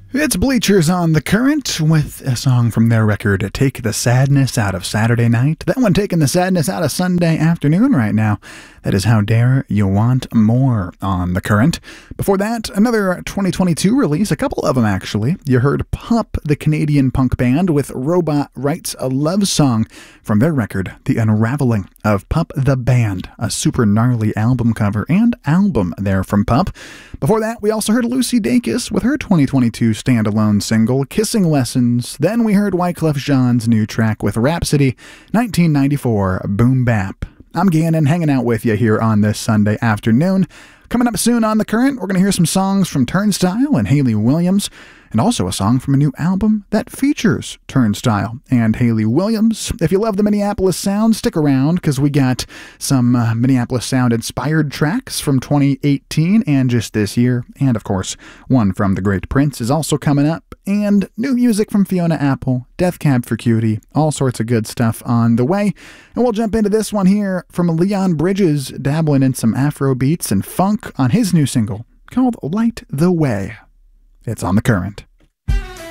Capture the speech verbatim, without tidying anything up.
It's Bleachers on the Current with a song from their record, Take the Sadness Out of Saturday Night. That one taking the sadness out of Sunday afternoon right now. That is How Dare You Want More on the Current. Before that, another twenty twenty-two release, a couple of them actually. You heard Pup, the Canadian punk band, with Robot Writes a Love Song from their record, The Unraveling of Pup the Band, a super gnarly album cover and album there from Pup. Before that, we also heard Lucy Dacus with her twenty twenty-two standalone single, Kissing Lessons. Then we heard Wyclef Jean's new track with Rhapsody, nineteen ninety-four, Boom Bap. I'm Gannon, hanging out with you here on this Sunday afternoon. Coming up soon on The Current, we're going to hear some songs from Turnstile and Hayley Williams, and also a song from a new album that features Turnstile and Hayley Williams. If you love the Minneapolis sound, stick around, because we got some uh, Minneapolis sound-inspired tracks from twenty eighteen and just this year, and of course, one from The Great Prince is also coming up, and new music from Fiona Apple, Death Cab for Cutie, all sorts of good stuff on the way. And we'll jump into this one here from Leon Bridges, dabbling in some Afro beats and funk on his new single called Light the Way. It's on The Current.